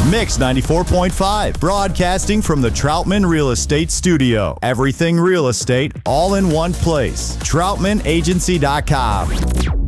Mix 94.5, broadcasting from the Troutman Real Estate Studio. Everything real estate, all in one place. TroutmanAgency.com.